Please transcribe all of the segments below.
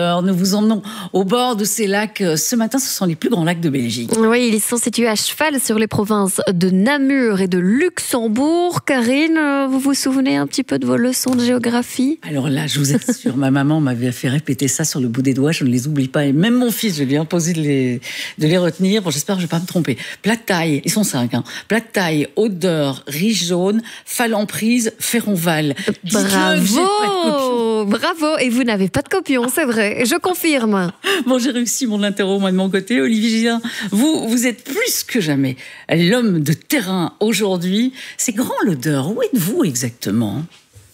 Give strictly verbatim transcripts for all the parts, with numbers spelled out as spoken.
Alors, nous vous emmenons au bord de ces lacs. Ce matin, ce sont les plus grands lacs de Belgique. Oui, ils sont situés à cheval sur les provinces de Namur et de Luxembourg. Karine, vous vous souvenez un petit peu de vos leçons de géographie? Alors là, je vous assure, ma maman m'avait fait répéter ça sur le bout des doigts. Je ne les oublie pas. Et même mon fils, je lui ai imposé de les, de les retenir. Bon, j'espère que je ne vais pas me tromper. Plat de taille, ils sont cinq. Hein. Plat de taille, odeur, riche jaune, Fal-en-Prise, Ferronval. Bravo, bravo. Et vous n'avez pas de copion, c'est vrai. Je confirme. Bon, j'ai réussi mon interro, moi, de mon côté. Olivier Gillin, vous, vous êtes plus que jamais l'homme de terrain aujourd'hui. C'est grand l'odeur. Où êtes-vous exactement ?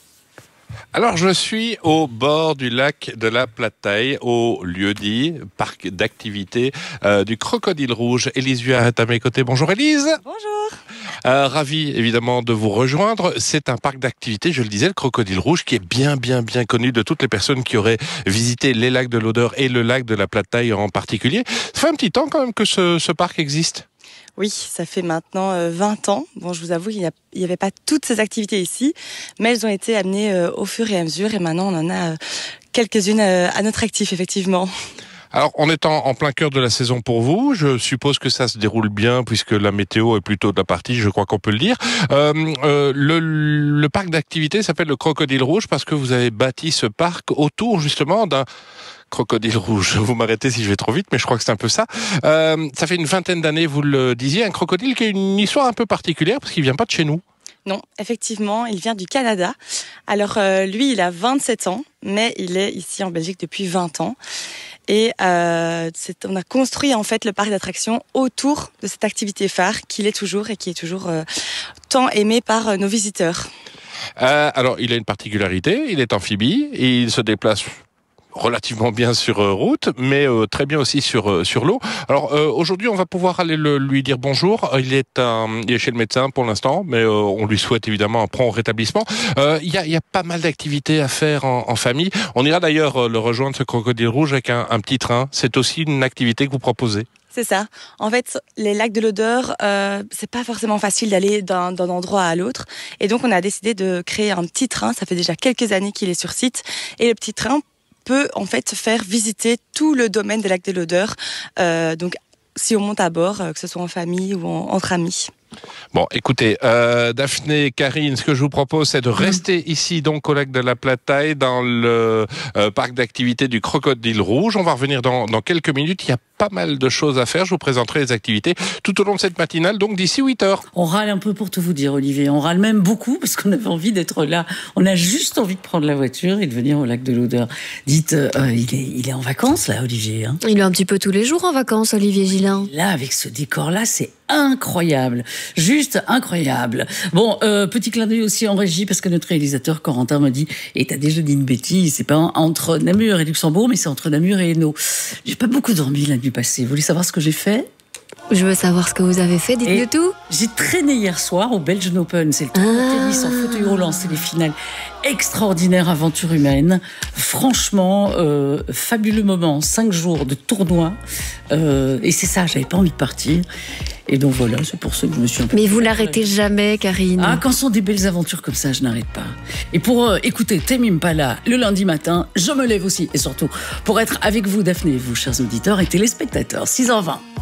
Alors, je suis au bord du lac de la Plataille, au lieu-dit parc d'activité euh, du Crocodile Rouge. Élise Vuillard est à mes côtés. Bonjour Élise. Bonjour. Euh, ravi évidemment de vous rejoindre. C'est un parc d'activité, je le disais, le Crocodile Rouge, qui est bien, bien, bien connu de toutes les personnes qui auraient visité les lacs de l'Odeur et le lac de la Plataille en particulier. Ça fait un petit temps quand même que ce, ce parc existe. Oui, ça fait maintenant euh, vingt ans. Bon, je vous avoue, il n'y avait pas toutes ces activités ici, mais elles ont été amenées euh, au fur et à mesure, et maintenant on en a euh, quelques-unes euh, à notre actif, effectivement. Alors, on est en, en plein cœur de la saison pour vous. Je suppose que ça se déroule bien puisque la météo est plutôt de la partie, je crois qu'on peut le dire. Euh, euh, le, le parc d'activité s'appelle le Crocodile Rouge parce que vous avez bâti ce parc autour justement d'un Crocodile Rouge. Vous m'arrêtez si je vais trop vite, mais je crois que c'est un peu ça. Euh, ça fait une vingtaine d'années, vous le disiez, un crocodile qui a une histoire un peu particulière parce qu'il vient pas de chez nous. Non, effectivement, il vient du Canada. Alors euh, lui, il a vingt-sept ans, mais il est ici en Belgique depuis vingt ans. Et euh, c'est, on a construit en fait le parc d'attractions autour de cette activité phare qu'il est toujours et qui est toujours euh, tant aimé par euh, nos visiteurs. Euh, alors, il a une particularité, il est amphibie et il se déplace relativement bien sur euh, route, mais euh, très bien aussi sur euh, sur l'eau. Alors euh, aujourd'hui, on va pouvoir aller le, lui dire bonjour. Il est, euh, il est chez le médecin pour l'instant, mais euh, on lui souhaite évidemment un prompt rétablissement. Euh, il y a, il y a pas mal d'activités à faire en, en famille. On ira d'ailleurs euh, le rejoindre, ce Crocodile Rouge, avec un, un petit train. C'est aussi une activité que vous proposez. C'est ça. En fait, les lacs de l'Odeur, euh, c'est pas forcément facile d'aller d'un, d'un endroit à l'autre. Et donc, on a décidé de créer un petit train. Ça fait déjà quelques années qu'il est sur site. Et le petit train peut en fait faire visiter tout le domaine des lacs de l'Odeur. Euh, donc, si on monte à bord, euh, que ce soit en famille ou en, entre amis. Bon, écoutez, euh, Daphné, Karine, ce que je vous propose, c'est de rester mmh. ici, donc, au lac de la Plataille, dans le euh, parc d'activité du Crocodile Rouge. On va revenir dans, dans quelques minutes. Il y a pas mal de choses à faire. Je vous présenterai les activités tout au long de cette matinale, donc d'ici huit heures. On râle un peu pour tout vous dire, Olivier. On râle même beaucoup parce qu'on avait envie d'être là. On a juste envie de prendre la voiture et de venir au lac de l'Odeur. Dites, euh, il, est, il est en vacances, là, Olivier, hein? Il est un petit peu tous les jours en vacances, Olivier Gillin. Là, avec ce décor-là, c'est incroyable. Juste incroyable. Bon, euh, petit clin d'œil aussi en régie, parce que notre réalisateur Corentin m'a dit, et t'as déjà dit une bêtise, c'est pas entre Namur et Luxembourg, mais c'est entre Namur et Hainaut. J'ai pas beaucoup dormi la nuit passée. Vous voulez savoir ce que j'ai fait ? Je veux savoir ce que vous avez fait, dites-le tout. J'ai traîné hier soir au Belgian Open, c'est le tournoi de ah. tennis en fauteuil roulant, c'est les finales. Extraordinaire aventure humaine. Franchement, euh, fabuleux moment, cinq jours de tournoi. Euh, et c'est ça, j'avais pas envie de partir. Et donc voilà, c'est pour ça que je me suis un peu... Mais vous n'arrêtez jamais, Karine. Ah, quand ce sont des belles aventures comme ça, je n'arrête pas. Et pour euh, écouter Tame Impala le lundi matin, je me lève aussi. Et surtout, pour être avec vous, Daphné, et vous, chers auditeurs et téléspectateurs, six heures vingt.